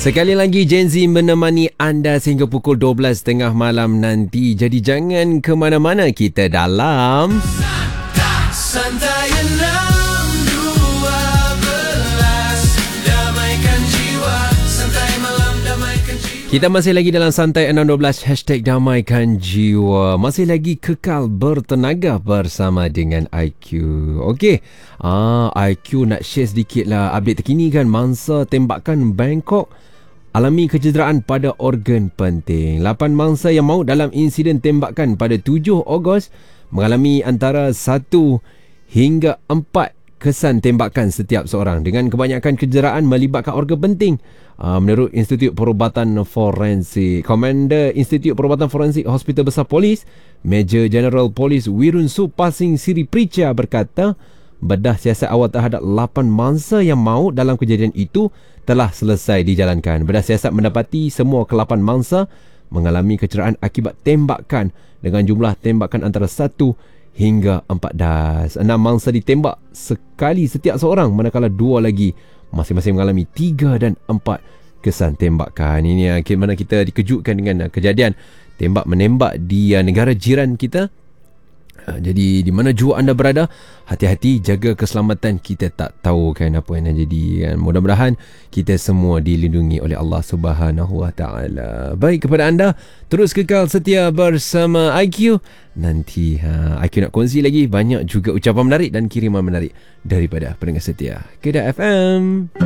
Sekali lagi Gen Z menemani anda sehingga pukul 12.30 malam nanti. Jadi jangan ke mana-mana, kita dalam Santai 6.12 damaikan jiwa. Santai malam damaikan jiwa. Kita masih lagi dalam Santai 6.12 #damaikan jiwa. Masih lagi kekal bertenaga bersama dengan IQ. Okey, IQ nak share sedikit lah update terkini kan. Mangsa tembakan Bangkok alami kecederaan pada organ penting. 8 mangsa yang maut dalam insiden tembakan pada 7 Ogos mengalami antara 1 hingga 4 kesan tembakan setiap seorang, dengan kebanyakan kecederaan melibatkan organ penting. Menurut Institut Perubatan Forensik, Komander Institut Perubatan Forensik Hospital Besar Polis, Major General Polis Wirun Supasing Siri Pricha berkata, bedah siasat awal terhadap 8 mangsa yang maut dalam kejadian itu telah selesai dijalankan. Bedah siasat mendapati semua ke-8 mangsa mengalami kecederaan akibat tembakan dengan jumlah tembakan antara 1 hingga 14. 6 mangsa ditembak sekali setiap seorang, manakala 2 lagi masing-masing mengalami 3 dan 4 kesan tembakan. Ini mana kita dikejutkan dengan kejadian tembak-menembak di negara jiran kita. Jadi di mana jua anda berada, hati-hati, jaga keselamatan. Kita tak tahu kan apa yang nak jadi kan. Mudah-mudahan kita semua dilindungi oleh Allah Subhanahu Wa Taala. Baik, kepada anda terus kekal setia bersama IQ. Nanti IQ nak kongsi lagi banyak juga ucapan menarik dan kiriman menarik daripada pendengar setia Kedah FM.